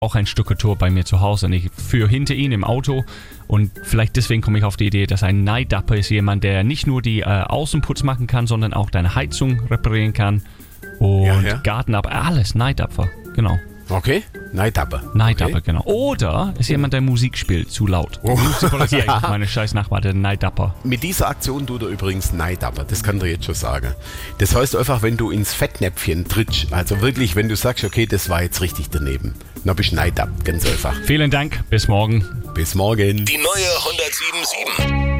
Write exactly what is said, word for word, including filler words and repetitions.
auch ein Stuckateur bei mir zu Hause und ich führe hinter ihn im Auto und vielleicht deswegen komme ich auf die Idee, dass ein Neiddapper ist jemand, der nicht nur die äh, Außenputz machen kann, sondern auch deine Heizung reparieren kann und ja, ja. Gartenab, alles Neiddapper, genau. Okay, Neiddapper. Neiddapper, okay. genau. Oder ist jemand, der Musik spielt, zu laut. Oh. Ja. Ja. Meine scheiß Nachbar, der Neiddapper. Mit dieser Aktion tut er übrigens Neiddapper, das kann ich jetzt schon sagen. Das heißt einfach, wenn du ins Fettnäpfchen trittst, also wirklich, wenn du sagst, okay, das war jetzt richtig daneben, dann bist du Neiddapper, ganz einfach. Vielen Dank, bis morgen. Bis morgen. Die neue hundertsieben Komma sieben.